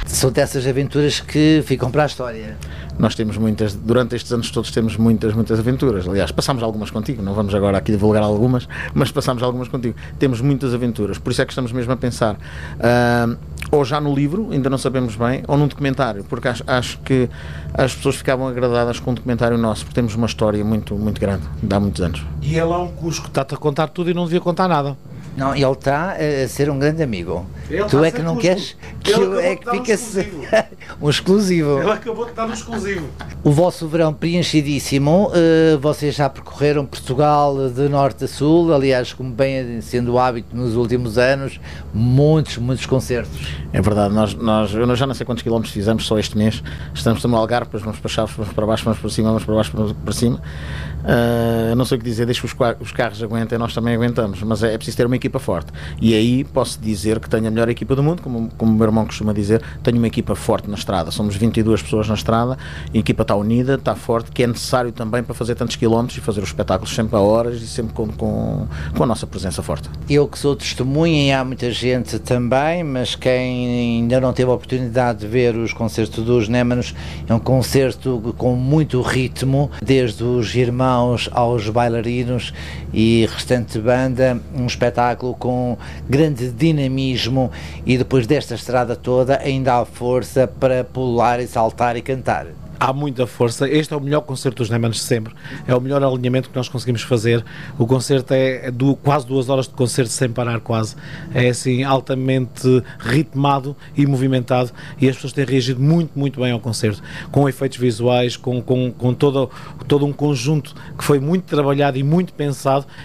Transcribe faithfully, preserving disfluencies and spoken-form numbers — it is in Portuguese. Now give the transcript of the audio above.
são dessas aventuras que ficam para a história. Nós temos muitas, durante estes anos todos temos muitas, muitas aventuras. Aliás, passámos algumas contigo, não vamos agora aqui divulgar algumas, mas passámos algumas contigo. Temos muitas aventuras, por isso é que estamos mesmo a pensar, uh, ou já no livro, ainda não sabemos bem, ou num documentário, porque acho, acho que as pessoas ficavam agradadas com um documentário nosso, porque temos uma história muito, muito grande, de há muitos anos. E ele é um cusco, está-te a contar tudo e não devia contar nada. Não, ele está a ser um grande amigo. Ele tu é que não queres que ele eu é que fica-se um exclusivo. Ele acabou de estar no exclusivo. O vosso verão preenchidíssimo, uh, vocês já percorreram Portugal de norte a sul, aliás, como bem sendo o hábito nos últimos anos, muitos, muitos concertos. É verdade, nós, nós, eu já não sei quantos quilómetros fizemos só este mês, estamos no Algarve, depois vamos para Chaves, vamos para baixo, vamos para cima, vamos para baixo, vamos para cima. Uh, não sei o que dizer, deixa os, os carros aguentem, nós também aguentamos, mas é, é preciso ter uma equipa forte. E aí posso dizer que tenho a melhor equipa do mundo, como, como o meu irmão costuma dizer, tenho uma equipa forte na estrada, somos vinte e duas pessoas na estrada, a equipa está unida, está forte, que é necessário também para fazer tantos quilómetros e fazer os espetáculos sempre a horas e sempre com, com, com a nossa presença forte. Eu que sou testemunha e há muita gente também, mas quem ainda não teve a oportunidade de ver os concertos dos Némanos, é um concerto com muito ritmo, desde os irmãos aos bailarinos e restante banda, um espetáculo com grande dinamismo e depois desta estrada toda ainda há força para pular e saltar e cantar. Há muita força, este é o melhor concerto dos Némanos de sempre, é o melhor alinhamento que nós conseguimos fazer. O concerto é du- quase duas horas de concerto sem parar quase, é assim altamente ritmado e movimentado e as pessoas têm reagido muito, muito bem ao concerto, com efeitos visuais, com, com, com todo, todo um conjunto que foi muito trabalhado e muito pensado